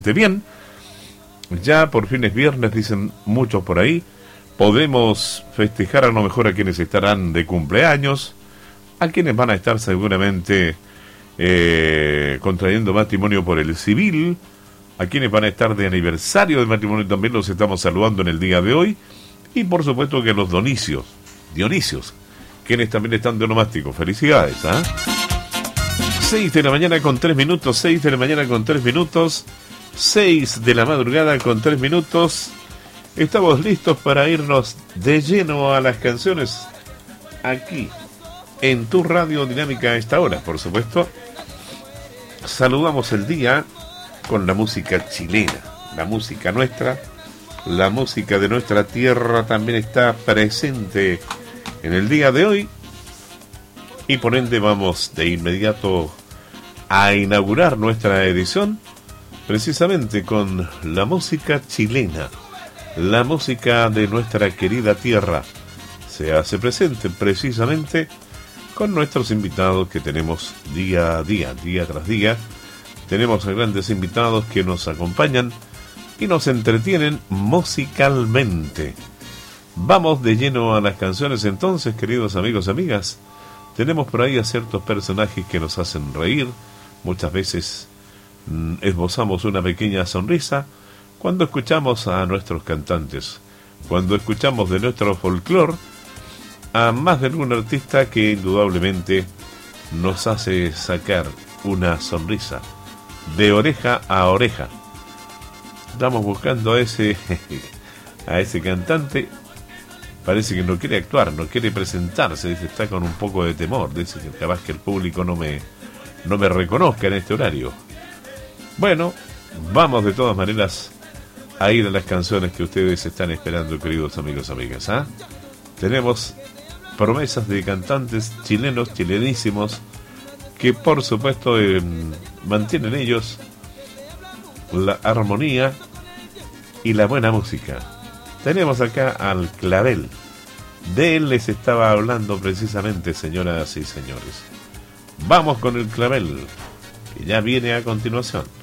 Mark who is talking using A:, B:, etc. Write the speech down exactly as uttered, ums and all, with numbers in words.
A: Bien, ya por fin es viernes, dicen muchos por ahí. Podemos festejar a lo mejor a quienes estarán de cumpleaños, a quienes van a estar seguramente eh, contrayendo matrimonio por el civil, a quienes van a estar de aniversario de matrimonio también los estamos saludando en el día de hoy, y por supuesto que los Donicios, Dionisios, quienes también están de onomástico. Felicidades, ¿ah? ¿eh? seis de la mañana con tres minutos, seis de la mañana con tres minutos, seis de la madrugada con tres minutos. Estamos listos para irnos de lleno a las canciones aquí en tu radio dinámica a esta hora, por supuesto. Saludamos el día con la música chilena, la música nuestra, la música de nuestra tierra también está presente en el día de hoy, y por ende vamos de inmediato a inaugurar nuestra edición precisamente con la música chilena, la música de nuestra querida tierra. Se hace presente precisamente con nuestros invitados que tenemos día a día, día tras día. Tenemos a grandes invitados que nos acompañan y nos entretienen musicalmente. Vamos de lleno a las canciones entonces, queridos amigos y amigas. Tenemos por ahí a ciertos personajes que nos hacen reír. Muchas veces mm, esbozamos una pequeña sonrisa cuando escuchamos a nuestros cantantes, cuando escuchamos de nuestro folclore a más de algún artista que indudablemente nos hace sacar una sonrisa de oreja a oreja. Estamos buscando a ese a ese cantante. Parece que no quiere actuar, no quiere presentarse, dice, está con un poco de temor, dice que capaz que el público no me, no me reconozca en este horario. Bueno, vamos de todas maneras a ir a las canciones que ustedes están esperando, queridos amigos y amigas, ¿ah? ¿eh? Tenemos promesas de cantantes chilenos, chilenísimos, que por supuesto eh, mantienen ellos la armonía y la buena música. Tenemos acá al Clavel. De él les estaba hablando precisamente, señoras y señores. Vamos con el Clavel, que ya viene a continuación.